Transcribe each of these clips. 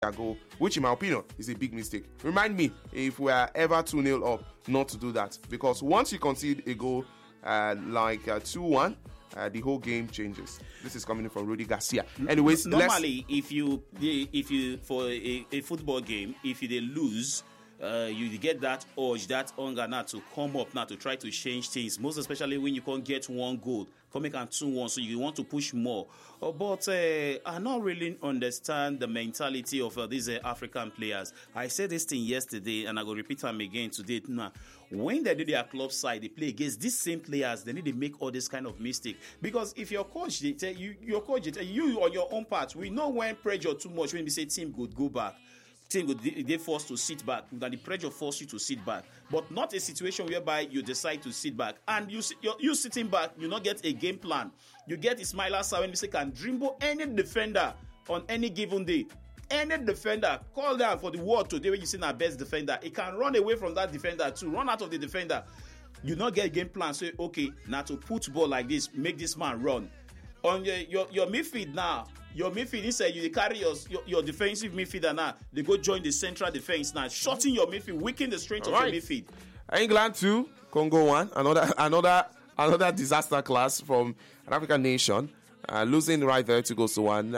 goal, which in my opinion is a big mistake. Remind me if we are ever 2-0 up not to do that, because once you concede a goal like 2-1, the whole game changes. This is coming from Rudy Garcia. Anyways, normally if you for a football game, if they lose, you get that urge, that hunger now to come up now to try to change things, most especially when you can't get one goal, come make 2-1, so you want to push more. But I don't really understand the mentality of these African players. I said this thing yesterday, and I go repeat them again today. Now, when they do their club side, they play against these same players, they need to make all this kind of mistake. Because if your coach, they tell you, you on your own part, we know when pressure too much, when we say team could go back. They forced to sit back, that the pressure forced you to sit back, but not a situation whereby you decide to sit back and you sitting back, you not get a game plan. You get Ismaila Sarr when we say can dribble any defender on any given day. Any defender, call down for the word today when you see our best defender. He can run away from that defender too, run out of the defender. You not get a game plan. Say okay, now to put ball like this, make this man run. On your midfield now. Your midfield, instead you carry your defensive midfielder now. They go join the central defense now, shorten your midfield, weaken the strength of your midfield. England 2, Congo 1. Another disaster class from an African nation, losing right there to go to 1.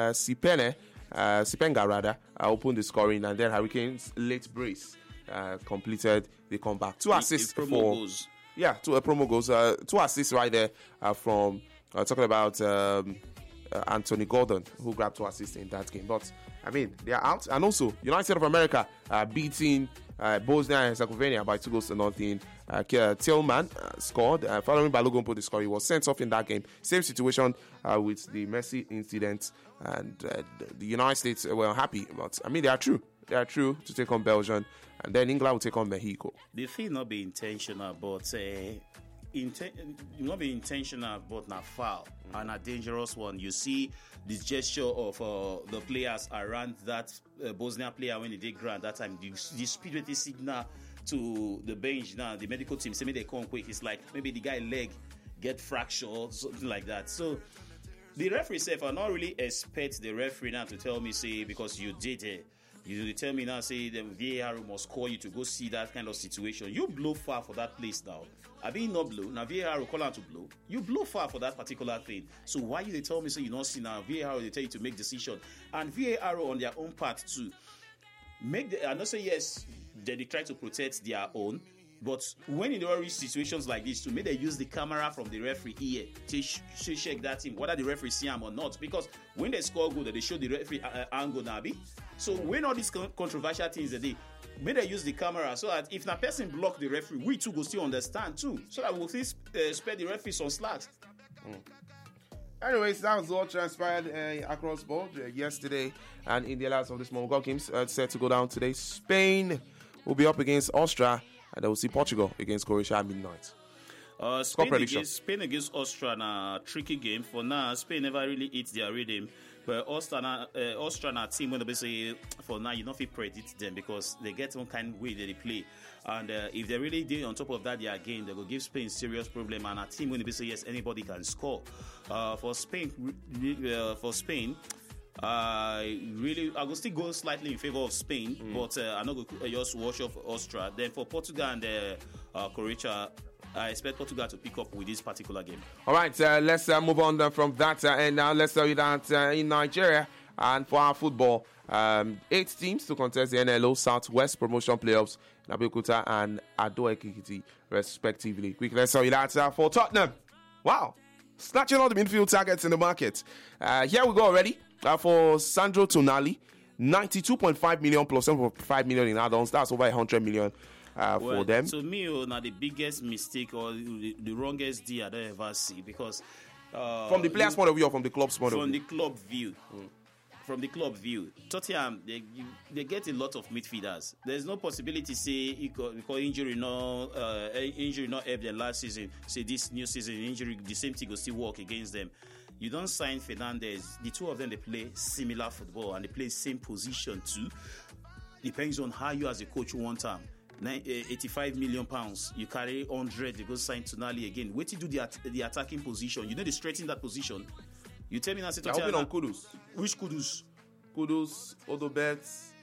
Sipenga rather opened the scoring, and then Hurricanes late brace completed the comeback. 2 assists for goals. Yeah, 2 promo goals. 2 assists right there from talking about. Anthony Gordon, who grabbed 2 assists in that game. But I mean, they are out. And also, United States of America beating Bosnia and Herzegovina by 2-0. Tillman scored. Following Balogun put the score, he was sent off in that game. Same situation with the Messi incident, and the United States were happy. But I mean, they are true to take on Belgium, and then England will take on Mexico. The thing not be intentional, but not be intentional, but not foul and a dangerous one. You see this gesture of the players around that Bosnia player when they did grant that time. The speed with the signal to the bench now, the medical team say maybe they come quick. It's like maybe the guy leg get fractured or something like that. So the referee said, I not really expect the referee now to tell me, say, because you did it. You tell me now, say, the VAR must call you to go see that kind of situation. You blow far for that place now. I mean, not blow. Now, VAR will call out to blow. You blow far for that particular thing. So why you they tell me, say, you not see now? VAR, they tell you to make decision. And VAR on their own part, too. I not say, yes, they try to protect their own. But when in the reach situations like this, to make they use the camera from the referee ear to check that team, whether the referee see him or not. Because when they score goal, they show the referee angle now. So when all these controversial things they may they use the camera so that if a person block the referee, we too go still understand too. So that we'll spare the referee some slacks. Anyways, that was what transpired across board yesterday and in the last of the small goal games set to go down today. Spain will be up against Austria, and they will see Portugal against Croatia at midnight. Spain against Austria, a tricky game. For now, Spain never really hits their rhythm. But Austria team, when they say, for now, you don't feel predict them because they get one kind of way that they play. And if they really do on top of that, their game, they will give Spain serious problem. And a team, when they say, yes, anybody can score. For Spain, I will still go slightly in favor of Spain, but I'm not going to just watch off Austria. Then for Portugal and Croatia, I expect Portugal to pick up with this particular game. All right, let's move on from that. And now let's tell you that in Nigeria and for our football, 8 teams to contest the NLO Southwest Promotion Playoffs in Abeokuta and Ado-Ekiti, respectively. Quick, let's tell you that for Tottenham. Wow, snatching all the midfield targets in the market. Here we go already. For Sandro Tonali, 92.5 million plus 7.5 million in add-ons. That's over 100 million for them. To me, now the biggest mistake or the wrongest deal I don't ever see, because from the player's point of view or from the club's point of view? From the club view. From the club view, Tottenham they get a lot of midfielders. There's no possibility say because injury not help them last season. Say this new season injury, the same thing will still work against them. You don't sign Fernandes. The two of them, they play similar football and they play same position too. Depends on how you as a coach want them. 85 million pounds. You carry 100. You go sign Tonali again. Wait to do the attacking position. You know they straighten that position. You tell me now. Say Tottenham on Kudus. Which Kudus? Kudus, Odobet,